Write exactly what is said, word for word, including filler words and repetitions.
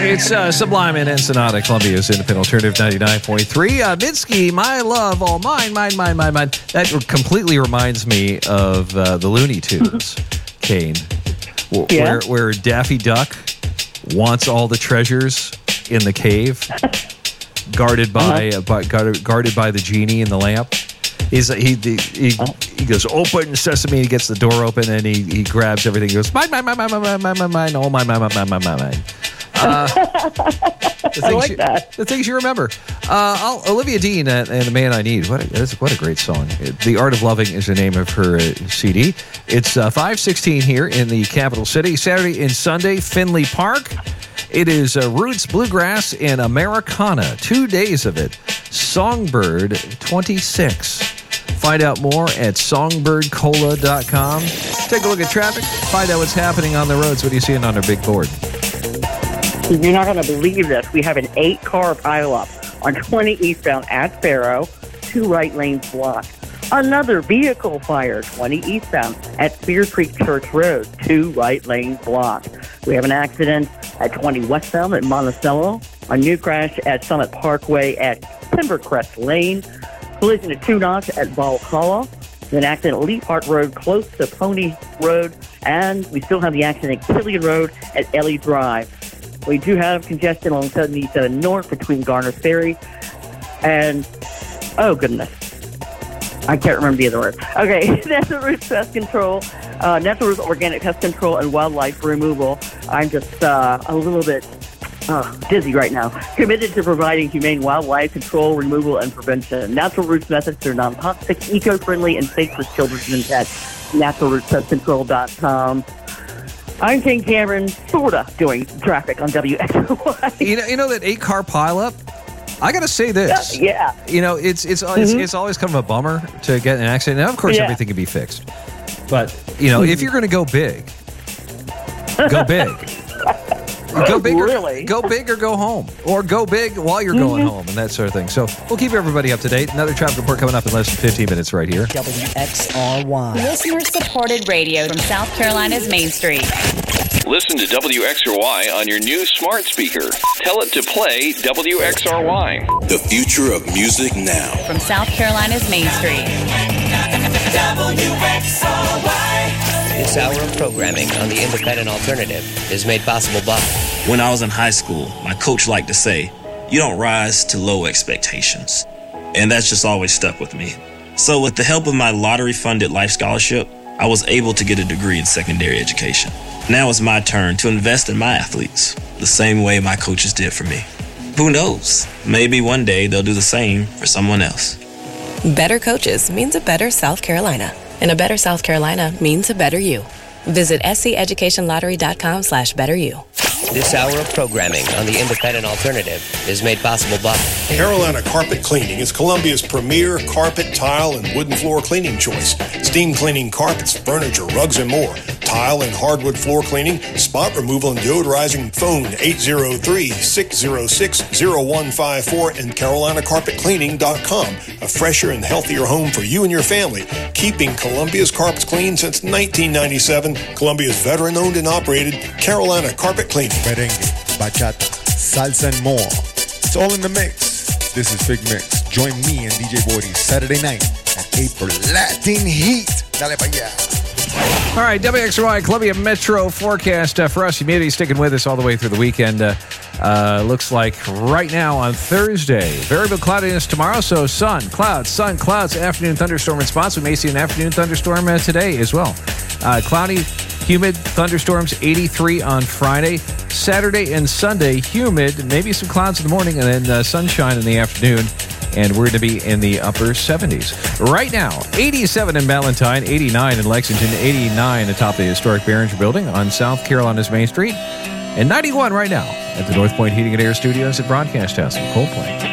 It's uh, Sublime and Ensenada, Columbia's Independent Alternative ninety-nine point three. Uh, Minsky, My Love, All Mine, Mine, Mine, Mine, Mine. That completely reminds me of uh, the Looney Tunes, Kane, w- Yeah. where, where Daffy Duck wants all the treasures in the cave, guarded by, uh-huh. uh, by guarded, guarded by the genie in the lamp. He's he he, he, he goes, open sesame. He gets the door open and he, he grabs everything. He goes, mine, mine, mine, mine, mine, mine, mine, mine, all mine, mine, mine, mine, mine, mine. Uh, the I like you, that. The things you remember. Uh, I'll, Olivia Dean and, and The Man I Need. What a, that's, what a great song. The Art of Loving is the name of her uh, C D. It's uh, five sixteen here in the capital city. Saturday and Sunday, Finley Park. It is uh, Roots, Bluegrass, and Americana. Two days of it. Songbird twenty-six. Find out more at songbird cola dot com. Take a look at traffic. Find out what's happening on the roads. What are you seeing on their big board? You're not going to believe this. We have an eight-car pileup on twenty eastbound at Faro, two right lanes blocked. Another vehicle fire, twenty eastbound at Spear Creek Church Road, two right lanes blocked. We have an accident at twenty westbound at Monticello, a new crash at Summit Parkway at Timbercrest Lane, collision at two knots at Valhalla, an accident at Lee Park Road close to Pony Road, and we still have the accident at Killian Road at Ellie Drive. We do have congestion along seventy-seven North between Garner Ferry and, oh goodness, I can't remember the other word. Okay, Natural Roots Pest Control, uh, Natural Roots Organic Pest Control and Wildlife Removal. I'm just uh, a little bit uh, dizzy right now. Committed to providing humane wildlife control, removal, and prevention. Natural Roots methods are non-toxic, eco-friendly, and safe for children and pets. natural roots pest control dot com. I'm King Cameron, sort of doing traffic on W X Y. You know, you know that eight-car pileup? I got to say this. Yeah. You know, it's it's, Mm-hmm. it's it's always kind of a bummer to get in an accident. Now, of course, Yeah. everything can be fixed. But, you know, if you're going to go big, go big. Go big, or, Really? go big or go home. Or go big while you're going home and that sort of thing. So we'll keep everybody up to date. Another traffic report coming up in less than fifteen minutes right here. W X R Y. Listener-supported radio from South Carolina's Main Street. Listen to W X R Y on your new smart speaker. Tell it to play W X R Y. The future of music now. From South Carolina's Main Street. W X R Y. This hour of programming on the Independent Alternative is made possible by... When I was in high school, my coach liked to say, you don't rise to low expectations. And that's just always stuck with me. So with the help of my lottery-funded life scholarship, I was able to get a degree in secondary education. Now it's my turn to invest in my athletes, the same way my coaches did for me. Who knows? Maybe one day they'll do the same for someone else. Better coaches means a better South Carolina. And a better South Carolina means a better you. Visit seeducationlottery.com slash better you. This hour of programming on the Independent Alternative is made possible by... Carolina Carpet Cleaning is Columbia's premier carpet, tile, and wooden floor cleaning choice. Steam cleaning carpets, furniture, rugs, and more. Tile and hardwood floor cleaning, spot removal, and deodorizing. Phone eight oh three, six oh six, oh one five four and carolina carpet cleaning dot com. A fresher and healthier home for you and your family. Keeping Columbia's carpets clean since nineteen ninety-seven. Columbia's veteran-owned and operated Carolina Carpet Cleaning. Merengue, bachata, salsa, and more. It's all in the mix. This is Big Mix. Join me and D J Boydie Saturday night at eight for Latin Heat. Dale pa' allá. All right, W X R Y Columbia Metro forecast uh, for us. You may be sticking with us all the way through the weekend. Uh, uh, looks like right now on Thursday, variable cloudiness tomorrow. So sun, clouds, sun, clouds, afternoon thunderstorm response. We may see an afternoon thunderstorm uh, today as well. Uh, cloudy, humid, thunderstorms, eighty-three on Friday. Saturday and Sunday, humid, maybe some clouds in the morning, and then uh, sunshine in the afternoon. And we're going to be in the upper seventies. Right now, eighty-seven in Ballantyne, eighty-nine in Lexington, eighty-nine atop the historic Behringer Building on South Carolina's Main Street, and ninety-one right now at the North Point Heating and Air Studios at Broadcast House in Coldplay.